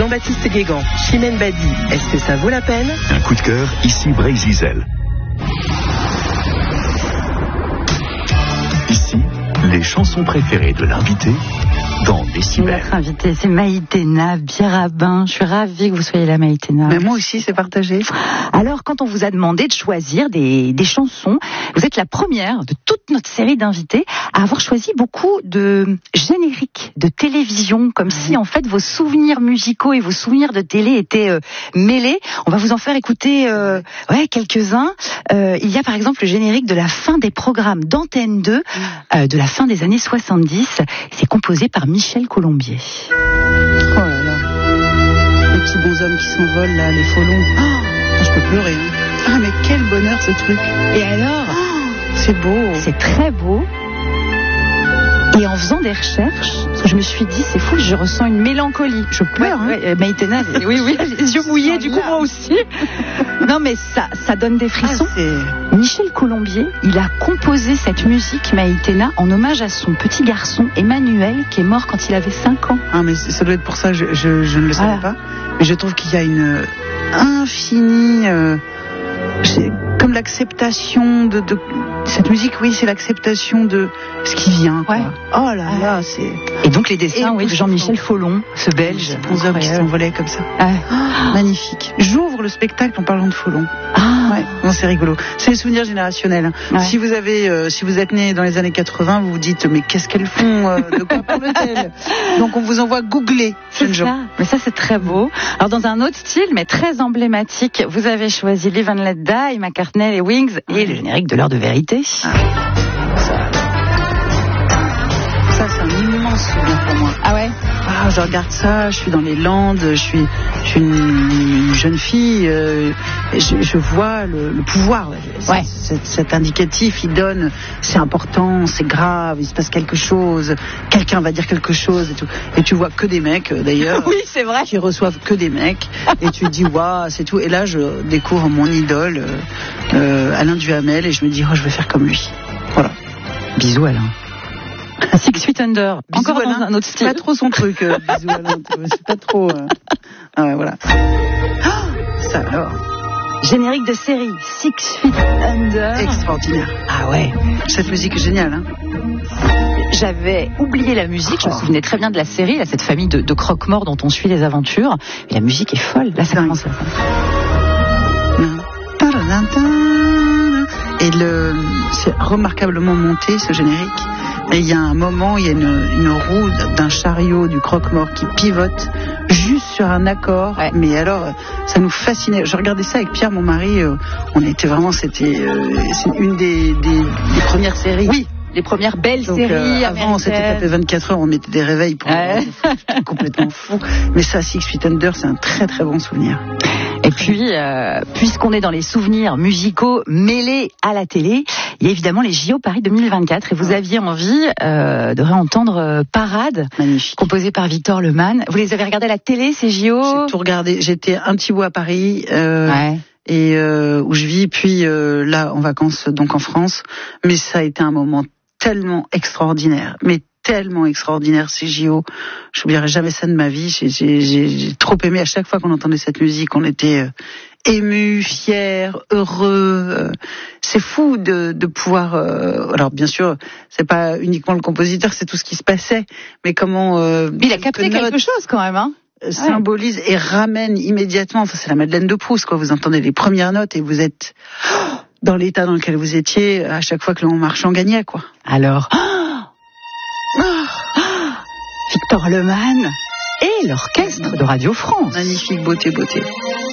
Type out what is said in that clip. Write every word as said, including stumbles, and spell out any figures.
Jean-Baptiste Guégan, Chimène Badi, est-ce que ça vaut la peine? Un coup de cœur, ici Bray-Zizel. Ici, les chansons préférées de l'invité dans Décibel. Notre invité, c'est Maïtena Birabin. Je suis ravie que vous soyez là, Maïtena. Mais moi aussi, c'est partagé. Alors, quand on vous a demandé de choisir des, des chansons, vous êtes la première de toute notre série d'invités à avoir choisi beaucoup de génériques de télévision, comme si, en fait, vos souvenirs musicaux et vos souvenirs de télé étaient euh, mêlés. On va vous en faire écouter euh, ouais, quelques-uns. Euh, il y a, par exemple, le générique de la fin des programmes d'Antenne deux, euh, de la fin des années soixante-dix. C'est composé par Michel Colombier. Oh là là. Les petits bonshommes qui s'envolent là, les folons. Oh, je peux pleurer. Hein. Ah mais quel bonheur ce truc. Et alors, oh, c'est beau. C'est très beau. Et en faisant des recherches, je me suis dit, c'est fou, je ressens une mélancolie. Je pleure, ouais, hein. Ouais, Maïtena, oui, oui, les yeux mouillés, du coup, moi aussi. Non, mais ça, ça donne des frissons. Ah, Michel Colombier, il a composé cette musique, Maïtena, en hommage à son petit garçon, Emmanuel, qui est mort quand il avait cinq ans. Ah, mais ça doit être pour ça, je, je, je ne le savais ah. pas. Mais je trouve qu'il y a une infinie... Euh, comme l'acceptation de, de cette musique, oui, c'est l'acceptation de ce qui vient. Quoi. Ouais. Oh là ah. là, c'est. Et donc les dessins, oui, de Jean-Michel Follon, ce Belge, ces bonshommes qui s'envolaient comme ça. Ah. Oh, magnifique. J'ouvre le spectacle en parlant de Follon. Ah. Ouais. Bon, c'est rigolo. C'est les souvenirs générationnels. Ouais. Si vous avez, euh, si vous êtes né dans les années quatre-vingts, vous vous dites, mais qu'est-ce qu'elles font euh, de quoi parle-t-elle? Donc on vous envoie googler. C'est ça. Gens. Mais ça, c'est très beau. Alors dans un autre style, mais très emblématique, vous avez choisi Live and Let Die, McCartney et Wings, et le générique de l'heure de vérité. Ah. Ça, ça c'est un immense souvenir pour moi. Ah ouais. Ah, je regarde ça, je suis dans les Landes, je suis, je suis une, une jeune fille, euh, je, je vois le, le pouvoir. Ouais. Cet, cet indicatif, il donne, c'est important, c'est grave, il se passe quelque chose, quelqu'un va dire quelque chose et tout. Et tu vois que des mecs, d'ailleurs. Oui, c'est vrai. Qui reçoivent que des mecs. Et tu te dis, waouh, c'est tout. Et là, je découvre mon idole, euh, Alain Duhamel, et je me dis, oh, je vais faire comme lui. Voilà. Bisous, Alain. Six Feet Under, bisous encore Alain. Dans un autre style. C'est pas trop son truc, euh, bisous Alain, c'est pas trop... Euh... Ah ouais, voilà. Oh, ça alors. Générique de série, Six Feet Under. Extraordinaire. Ah ouais. Cette musique est géniale, hein. J'avais oublié la musique, je me souvenais très bien de la série, là, cette famille de, de croque-morts dont on suit les aventures. Et la musique est folle, là ça commence à... Et le... c'est remarquablement monté, ce générique. Et il y a un moment, il y a une, une roue d'un chariot du croque-mort qui pivote juste sur un accord. Ouais. Mais alors, ça nous fascinait. Je regardais ça avec Pierre, mon mari. Euh, on était vraiment, c'était euh, c'est une des, des, des premières séries. Oui. Les premières belles Donc, séries euh, avant, c'était tapé vingt-quatre heures, on mettait des réveils pour ouais. C'était complètement fou. Mais ça, Six Feet Under, c'est un très très bon souvenir. Et puis, euh, puisqu'on est dans les souvenirs musicaux mêlés à la télé, il y a évidemment les J O Paris deux mille vingt-quatre. Et vous aviez envie euh, de réentendre euh, Parade, magnifique, composée par Victor Lemann. Vous les avez regardés à la télé, ces J O? J'ai tout regardé. J'étais un petit bout à Paris. Euh, ouais. Et euh, où je vis, puis euh, là en vacances donc en France. Mais ça a été un moment tellement extraordinaire, mais tellement extraordinaire ces J O. Je n'oublierai jamais ça de ma vie. J'ai, j'ai, j'ai trop aimé à chaque fois qu'on entendait cette musique. On était euh, émus, fiers, heureux. Euh, c'est fou de, de pouvoir. Euh, alors bien sûr, c'est pas uniquement le compositeur, c'est tout ce qui se passait, mais comment. Euh, il a capté quelque chose quand même, hein. Symbolise ouais. et ramène immédiatement. Enfin, c'est la Madeleine de Proust, quoi. Vous entendez les premières notes et vous êtes dans l'état dans lequel vous étiez à chaque fois que l'on marchand gagnait, quoi. Alors, oh oh Victor Lemann et l'orchestre de Radio France. Magnifique, beauté, beauté.